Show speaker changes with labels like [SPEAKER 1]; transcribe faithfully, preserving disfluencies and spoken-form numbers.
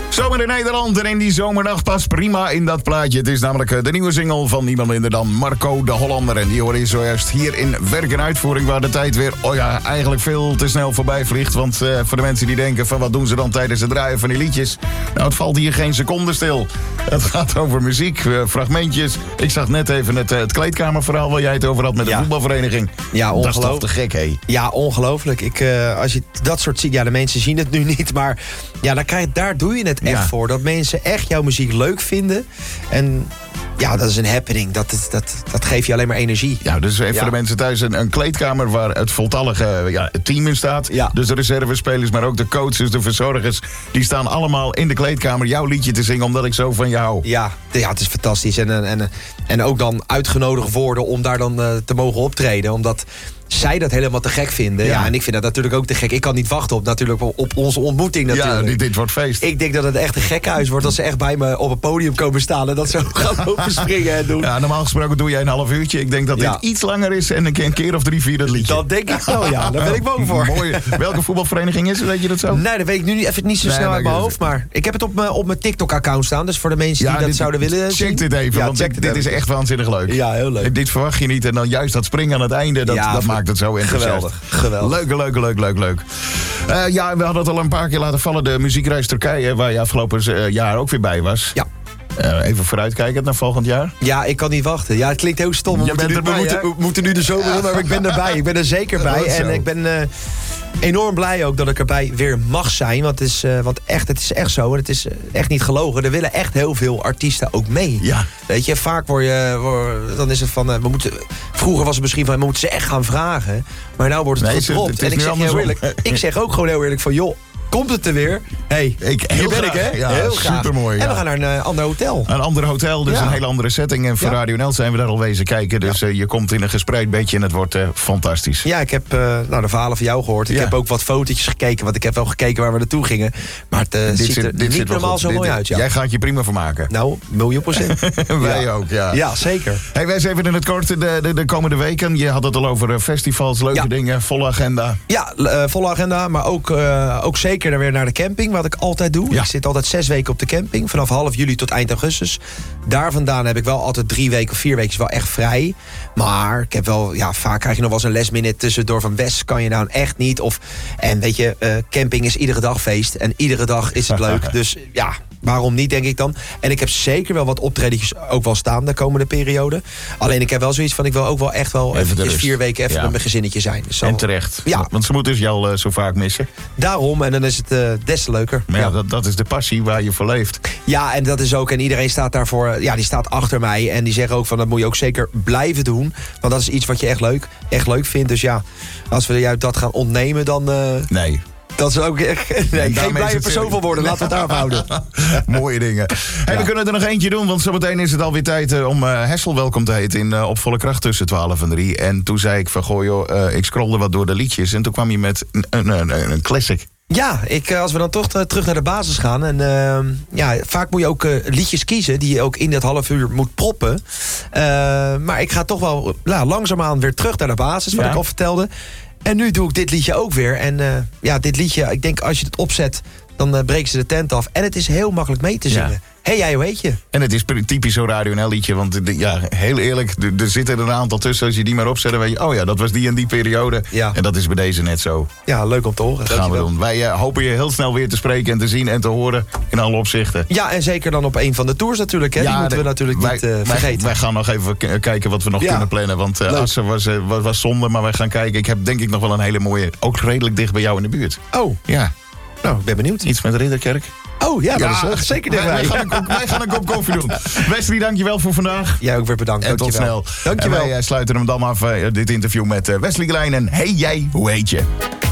[SPEAKER 1] Zomer in Nederland en in die zomernacht past prima in dat plaatje. Het is namelijk de nieuwe single van niemand minder dan Marco de Hollander. En die hoor je zojuist hier in werk en uitvoering, waar de tijd weer, oh ja, eigenlijk veel te snel voorbij vliegt. Want uh, voor de mensen die denken van wat doen ze dan tijdens het draaien van die liedjes? Nou, het valt hier geen seconde stil. Het gaat over muziek, uh, fragmentjes. Ik zag net even het, uh, het kleedkamerverhaal waar jij het over had met de
[SPEAKER 2] ja.
[SPEAKER 1] voetbalvereniging.
[SPEAKER 2] Ja, ongelooflijk.
[SPEAKER 1] Dat is toch te gek, hé?
[SPEAKER 2] Ja, ongelooflijk. Ik, uh, als je dat soort ziet, ja, de mensen zien het nu niet, maar ja, daar, krijg, daar doe je het echt
[SPEAKER 1] ja.
[SPEAKER 2] voor. Dat mensen echt jouw muziek leuk vinden. En ja, dat is een happening. Dat, dat, dat, dat geeft je alleen maar energie.
[SPEAKER 1] Ja, dus even
[SPEAKER 2] ja.
[SPEAKER 1] voor de mensen thuis een, een kleedkamer waar het voltallige ja, het team in staat.
[SPEAKER 2] Ja.
[SPEAKER 1] Dus de reservespelers, maar ook de coaches, de verzorgers. Die staan allemaal in de kleedkamer jouw liedje te zingen, omdat ik zo van je hou.
[SPEAKER 2] Ja, ja, het is fantastisch. En, en, en ook dan uitgenodigd worden om daar dan uh, te mogen optreden. Omdat zij dat helemaal te gek vinden. Ja. ja, en ik vind dat natuurlijk ook te gek. Ik kan niet wachten op, natuurlijk, op onze ontmoeting natuurlijk.
[SPEAKER 1] Ja, dit, dit wordt feest.
[SPEAKER 2] Ik denk dat het echt een gekkenhuis wordt als ze echt bij me op het podium komen staan en dat zo gaan lopen springen en doen.
[SPEAKER 1] Ja, normaal gesproken doe jij een half uurtje. Ik denk dat
[SPEAKER 2] ja.
[SPEAKER 1] dit iets langer is en een keer, een keer of drie, vier dat liedje.
[SPEAKER 2] Dat denk ik wel, ja. Daar ben ik bang voor.
[SPEAKER 1] Mooi. Welke voetbalvereniging is het? Weet je dat zo?
[SPEAKER 2] Nee, dat weet ik nu niet, even niet zo
[SPEAKER 1] nee,
[SPEAKER 2] snel uit mijn
[SPEAKER 1] is
[SPEAKER 2] hoofd. Maar ik heb het op mijn, op mijn TikTok-account staan. Dus voor de mensen
[SPEAKER 1] ja,
[SPEAKER 2] die dat
[SPEAKER 1] dit,
[SPEAKER 2] zouden willen
[SPEAKER 1] check
[SPEAKER 2] zien.
[SPEAKER 1] dit even,
[SPEAKER 2] ja,
[SPEAKER 1] want dit, dit is echt waanzinnig leuk.
[SPEAKER 2] Ja, heel leuk.
[SPEAKER 1] Dit verwacht je niet. En dan juist dat springen aan het einde, dat,
[SPEAKER 2] ja,
[SPEAKER 1] dat maakt het zo enthousiast.
[SPEAKER 2] Geweldig, geweldig.
[SPEAKER 1] Leuk, leuk, leuk, leuk, leuk. Uh, ja, we hadden het al een paar keer laten vallen. De muziekreis Turkije, waar je afgelopen uh, jaar ook weer bij was.
[SPEAKER 2] Ja.
[SPEAKER 1] Uh, even vooruitkijkend naar volgend jaar.
[SPEAKER 2] Ja, ik kan niet wachten. Ja, het klinkt heel stom. We,
[SPEAKER 1] Je
[SPEAKER 2] moeten,
[SPEAKER 1] bent
[SPEAKER 2] nu,
[SPEAKER 1] erbij,
[SPEAKER 2] we, moeten, we moeten nu de zomer in, maar ik ben erbij. Ik ben er zeker bij. En ik ben uh, enorm blij ook dat ik erbij weer mag zijn. Want, het is, uh, want echt, het is echt zo. En het is uh, echt niet gelogen. Er willen echt heel veel artiesten ook mee.
[SPEAKER 1] Ja.
[SPEAKER 2] Weet je, vaak word je... Word, dan is het van... Uh, we moeten, vroeger was het misschien van... we moeten ze echt gaan vragen. Maar nou wordt het
[SPEAKER 1] nee,
[SPEAKER 2] gedropt.
[SPEAKER 1] Het, het
[SPEAKER 2] en ik zeg, heel eerlijk, ik zeg ook gewoon heel eerlijk van... joh, komt het er weer? Hey,
[SPEAKER 1] ik,
[SPEAKER 2] hier ben
[SPEAKER 1] graag.
[SPEAKER 2] ik, hè?
[SPEAKER 1] Ja,
[SPEAKER 2] heel graag.
[SPEAKER 1] Supermooi.
[SPEAKER 2] En
[SPEAKER 1] ja.
[SPEAKER 2] we gaan naar een uh, ander hotel.
[SPEAKER 1] Een ander hotel, dus
[SPEAKER 2] ja.
[SPEAKER 1] een hele andere setting. En voor
[SPEAKER 2] ja.
[SPEAKER 1] Radio N L zijn we daar al wezen kijken. Dus ja. uh, je komt in een gespreid bedje en het wordt uh, fantastisch.
[SPEAKER 2] Ja, ik heb uh, nou, de verhalen van jou gehoord. Ik
[SPEAKER 1] ja.
[SPEAKER 2] heb ook wat fotootjes gekeken, want ik heb wel gekeken waar we naartoe gingen. Maar het uh,
[SPEAKER 1] dit
[SPEAKER 2] ziet
[SPEAKER 1] zit,
[SPEAKER 2] er
[SPEAKER 1] dit
[SPEAKER 2] niet
[SPEAKER 1] zit
[SPEAKER 2] normaal zo
[SPEAKER 1] dit,
[SPEAKER 2] mooi
[SPEAKER 1] dit,
[SPEAKER 2] uit. Ja.
[SPEAKER 1] Jij gaat je prima vermaken.
[SPEAKER 2] Nou, miljoen procent.
[SPEAKER 1] Wij
[SPEAKER 2] ja.
[SPEAKER 1] ook, ja.
[SPEAKER 2] Ja, zeker.
[SPEAKER 1] Hey, wij zijn even in het kort de, de, de komende weken. Je had het al over uh, festivals, leuke
[SPEAKER 2] ja.
[SPEAKER 1] dingen, volle agenda.
[SPEAKER 2] Ja, uh, volle agenda, maar ook, uh, ook zeker weer naar de camping, wat ik altijd doe.
[SPEAKER 1] Ja.
[SPEAKER 2] Ik zit altijd zes weken op de camping, vanaf half juli tot eind augustus. Daar vandaan heb ik wel altijd drie weken of vier weken wel echt vrij. Maar ik heb wel, ja, vaak krijg je nog wel eens een last minute tussendoor van Wes, kan je nou echt niet. Of, en weet je, uh, camping is iedere dag feest en iedere dag is het leuk. Dus ja, waarom niet, denk ik dan. En ik heb zeker wel wat optredetjes ook wel staan de komende periode. Alleen ik heb wel zoiets van, ik wil ook wel echt wel eventjes vier weken even ja. met mijn gezinnetje zijn. Dus
[SPEAKER 1] en terecht.
[SPEAKER 2] Ja.
[SPEAKER 1] Want ze moeten dus jou uh, zo vaak missen.
[SPEAKER 2] Daarom, en dan is het uh, des te leuker.
[SPEAKER 1] Maar ja,
[SPEAKER 2] ja.
[SPEAKER 1] Dat, dat is de passie waar je voor leeft.
[SPEAKER 2] Ja, en dat is ook, en iedereen staat daarvoor, ja, die staat achter mij. En die zeggen ook van, dat moet je ook zeker blijven doen. Want dat is iets wat je echt leuk, echt leuk vindt. Dus ja, als we juist dat gaan ontnemen, dan... Uh,
[SPEAKER 1] nee.
[SPEAKER 2] Dat is ook echt... Nee, geen blije persoon van worden. Laten we het daarop houden.
[SPEAKER 1] Mooie dingen. Hey, ja. We kunnen er nog eentje doen, want zometeen is het alweer tijd uh, om uh, Hessel welkom te heten in uh, Op Volle Kracht tussen twaalf en drie. En toen zei ik van, goh joh, uh, ik scrollde wat door de liedjes. En toen kwam je met een, een, een, een classic. Ja,
[SPEAKER 2] ik, als we dan toch uh, terug naar de basis gaan. En uh, ja, vaak moet je ook uh, liedjes kiezen die je ook in dat half uur moet proppen. Uh, maar ik ga toch wel nou, langzaamaan weer terug naar de basis, wat ja. ik al vertelde. En nu doe ik dit liedje ook weer. En uh, ja, dit liedje, ik denk als je het opzet, dan uh, breken ze de tent af. En het is heel makkelijk mee te zingen. Ja. Hé, hey, jij, hoe heet je?
[SPEAKER 1] En het is typisch zo'n Radio N L liedje. Want de, ja, heel eerlijk, er zitten er een aantal tussen. Als je die maar opzet, dan weet je, oh ja, dat was die en die periode.
[SPEAKER 2] Ja.
[SPEAKER 1] En dat is bij deze net zo.
[SPEAKER 2] Ja, leuk om te horen.
[SPEAKER 1] Dat gaan we doen. Wij uh, hopen je heel snel weer te spreken en te zien en te horen in alle opzichten.
[SPEAKER 2] Ja, en zeker dan op een van de tours natuurlijk. Hè? Ja, die moeten de, we natuurlijk wij, niet uh, vergeten.
[SPEAKER 1] Wij, wij gaan nog even k- kijken wat we nog ja. kunnen plannen. Want uh, Assen was, uh, was, was zonde, maar wij gaan kijken. Ik heb denk ik nog wel een hele mooie, ook redelijk dicht bij jou in de buurt.
[SPEAKER 2] Oh.
[SPEAKER 1] Ja.
[SPEAKER 2] Nou, ik ben benieuwd.
[SPEAKER 1] Iets met Ridderkerk.
[SPEAKER 2] Oh ja, dat ja, is uh, zeker dichtbij.
[SPEAKER 1] Wij, wij, gaan een, wij gaan een kop koffie doen. Wesley, dankjewel voor vandaag.
[SPEAKER 2] Jij ook weer bedankt.
[SPEAKER 1] En tot snel.
[SPEAKER 2] Dankjewel.
[SPEAKER 1] En wij uh, sluiten hem dan af, uh, dit interview met uh, Wesley Klein. En hey jij, hoe heet je?